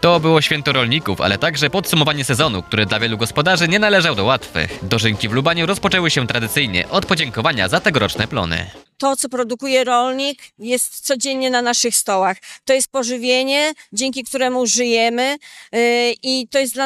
To było święto rolników, ale także podsumowanie sezonu, który dla wielu gospodarzy nie należał do łatwych. Dożynki w Lubaniu rozpoczęły się tradycyjnie od podziękowania za tegoroczne plony. To, co produkuje rolnik, jest codziennie na naszych stołach. To jest pożywienie, dzięki któremu żyjemy i to jest dla